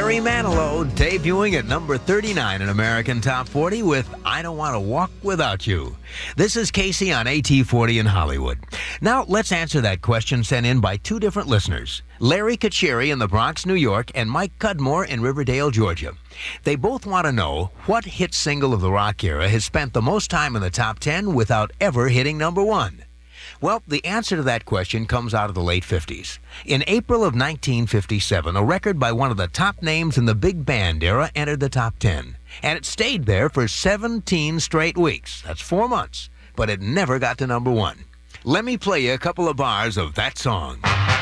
Barry Manilow debuting at number 39 in American Top 40 with I Don't Want to Walk Without You. This is Casey on AT40 in Hollywood. Now, let's answer that question sent in by two different listeners, Larry Kacheri in the Bronx, New York, and Mike Cudmore in Riverdale, Georgia. They both want to know what hit single of the rock era has spent the most time in the top 10 without ever hitting number 1. Well, the answer to that question comes out of the late 50s. In April of 1957, a record by one of the top names in the big band era entered the top 10. And it stayed there for 17 straight weeks. That's 4 months. But it never got to number 1. Let me play you a couple of bars of that song.